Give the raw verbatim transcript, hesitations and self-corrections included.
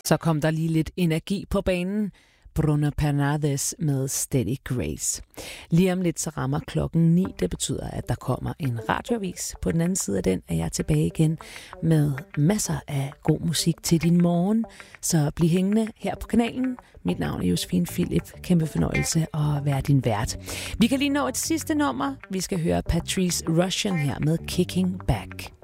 Så kom der lige lidt energi på banen. Bruno Fernandes med Steady Grace. Lige om lidt så rammer klokken ni. Det betyder, at der kommer en radioavis. På den anden side af den er jeg tilbage igen med masser af god musik til din morgen. Så bliv hængende her på kanalen. Mit navn er Josefine Philip. Kæmpe fornøjelse at være din vært. Vi kan lige nå et sidste nummer. Vi skal høre Patrice Rushen her med Kicking Back.